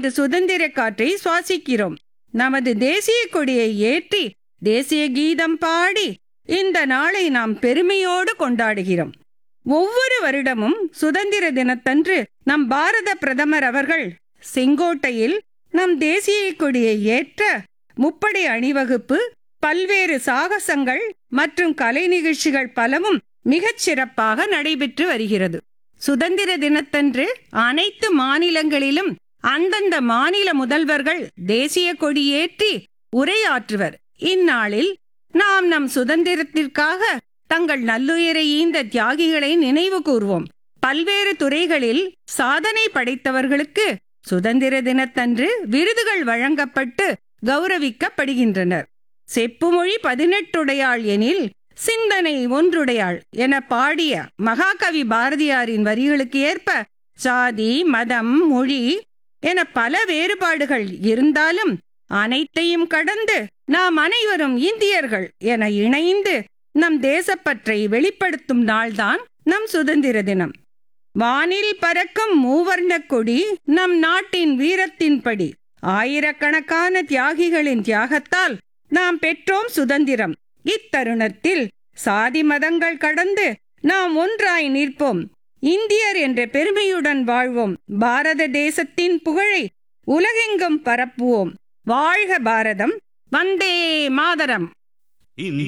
இந்த சுதந்திர காற்றை சுவாசிக்கிறோம். நமது தேசிய கொடியை ஏற்றி தேசிய கீதம் பாடி இந்த நாளை நாம் பெருமையோடு கொண்டாடுகிறோம். ஒவ்வொரு வருடமும் சுதந்திர தினத்தன்று நம் பாரத பிரதமர் அவர்கள் செங்கோட்டையில் நம் தேசிய கொடியை ஏற்ற முப்படை அணிவகுப்பு, பல்வேறு சாகசங்கள் மற்றும் கலை நிகழ்ச்சிகள் பலவும் மிகச் சிறப்பாக நடைபெற்று வருகிறது. சுதந்திர தினத்தன்று அனைத்து மாநிலங்களிலும் அந்தந்த மாநில முதல்வர்கள் தேசிய கொடியேற்றி உரையாற்றுவர். இந்நாளில் நாம் நம் சுதந்திரத்திற்காக தங்கள் நல்லுயிரை ஈந்த தியாகிகளை நினைவு கூர்வோம். பல்வேறு துறைகளில் சாதனை படைத்தவர்களுக்கு சுதந்திர தினத்தன்று விருதுகள் வழங்கப்பட்டு கௌரவிக்கப்படுகின்றனர். செப்புமொழி 18 எனில் சிந்தனை ஒன்றுடையாள் என பாடிய மகாகவி பாரதியாரின் வரிகளுக்கு ஏற்ப சாதி, மதம், மொழி என பல வேறுபாடுகள் இருந்தாலும் அனைத்தையும் கடந்து நாம் அனைவரும் இந்தியர்கள் என இணைந்து நம் தேசப்பற்றை வெளிப்படுத்தும் நாள்தான் நம் சுதந்திர தினம். வானில் பறக்கும் மூவர்ண கொடி நம் நாட்டின் வீரத்தின்படி. ஆயிரக்கணக்கான தியாகிகளின் தியாகத்தால் நாம் பெற்றோம் சுதந்திரம். இத்தருணத்தில் சாதி மதங்கள் கடந்து நாம் ஒன்றாய் நிற்போம். இந்தியர் என்ற பெருமையுடன் வாழ்வோம். பாரத தேசத்தின் புகழை உலகெங்கும் பரப்புவோம். வாழ்க பாரதம்! வந்தே மாதரம்!